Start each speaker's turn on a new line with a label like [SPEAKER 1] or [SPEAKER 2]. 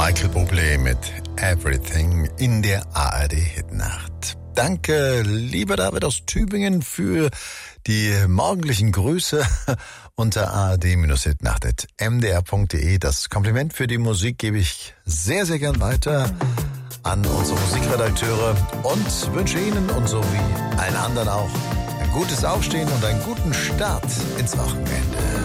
[SPEAKER 1] Michael Bublé mit Everything in der ARD-Hitnacht. Danke, lieber David aus Tübingen, für die morgendlichen Grüße unter ard-hitnacht.mdr.de. Das Kompliment für die Musik gebe ich sehr, sehr gern weiter an unsere Musikredakteure und wünsche Ihnen und so wie allen anderen auch ein gutes Aufstehen und einen guten Start ins Wochenende.